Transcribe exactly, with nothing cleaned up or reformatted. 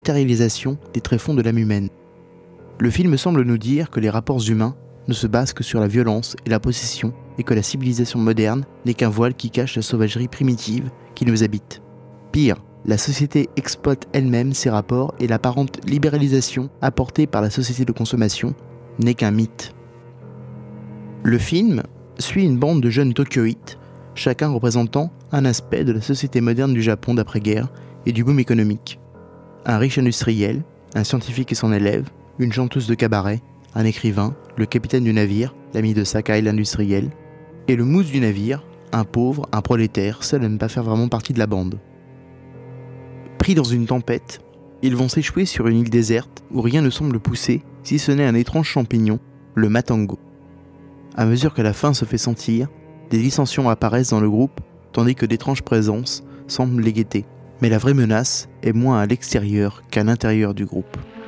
matérialisation des tréfonds de l'âme humaine. Le film semble nous dire que les rapports humains ne se basent que sur la violence et la possession et que la civilisation moderne n'est qu'un voile qui cache la sauvagerie primitive qui nous habite. Pire, la société exploite elle-même ces rapports et l'apparente libéralisation apportée par la société de consommation n'est qu'un mythe. Le film suit une bande de jeunes tokyoïtes, chacun représentant un aspect de la société moderne du Japon d'après-guerre et du boom économique. Un riche industriel, un scientifique et son élève, une chanteuse de cabaret, un écrivain, le capitaine du navire, l'ami de Sakai l'industriel, et le mousse du navire, un pauvre, un prolétaire, seul à ne pas faire vraiment partie de la bande. Pris dans une tempête, ils vont s'échouer sur une île déserte où rien ne semble pousser, si ce n'est un étrange champignon, le matango. À mesure que la faim se fait sentir, des dissensions apparaissent dans le groupe, tandis que d'étranges présences semblent les guetter. Mais la vraie menace est moins à l'extérieur qu'à l'intérieur du groupe.